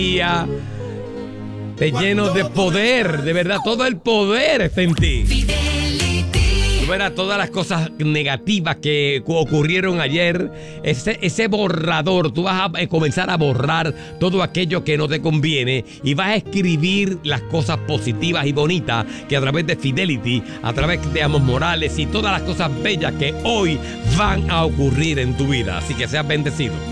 Te lleno de poder, de verdad, todo el poder está en ti. Tú verás todas las cosas negativas que ocurrieron ayer, ese borrador, tú vas a comenzar a borrar todo aquello que no te conviene y vas a escribir las cosas positivas y bonitas que a través de Fidelity, a través de Amos Morales y todas las cosas bellas que hoy van a ocurrir en tu vida. Así que seas bendecido.